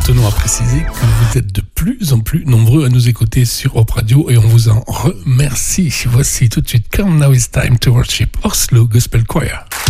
tenons à préciser que vous êtes de plus en plus nombreux à nous écouter sur Hope Radio et on vous en remercie. Voici tout de suite Come Now It's Time to Worship Oslo Gospel Choir.